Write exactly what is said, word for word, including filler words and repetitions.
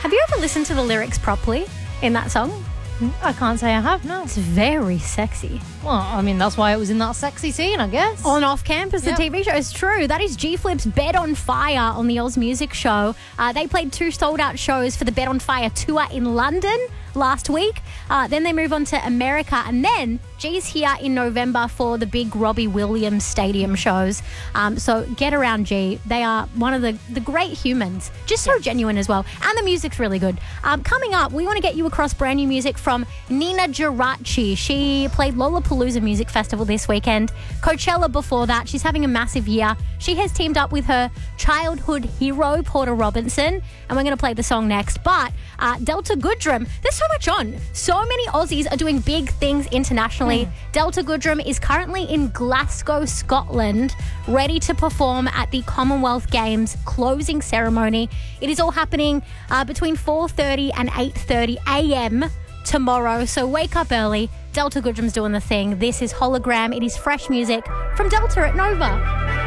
Have you ever listened to the lyrics properly in that song? I can't say I have, no. It's very sexy. Well, I mean, that's why it was in that sexy scene, I guess. On Off Campus, Yep. the T V show. It's true. That is G-Flip's Bed on Fire on the Oz Music Show. Uh, they played two sold-out shows for the Bed on Fire tour in London last week. Uh, then they move on to America, and then G's here in November for the big Robbie Williams Stadium shows. Um, so get around G. They are one of the, the great humans. Just so genuine as well. And the music's really good. Um, coming up, we want to get you across brand new music from Nina Geraci. She played Lollapalooza Music Festival this weekend. Coachella before that. She's having a massive year. She has teamed up with her childhood hero, Porter Robinson, and we're going to play the song next. But uh, Delta Goodrem, there's so much on. So many Aussies are doing big things internationally. Mm. Delta Goodrem is currently in Glasgow, Scotland, ready to perform at the Commonwealth Games closing ceremony. It is all happening uh, between four thirty and eight thirty a.m. tomorrow, so wake up early. Delta Goodrem's doing the thing. This is Hologram. It is fresh music from Delta at Nova.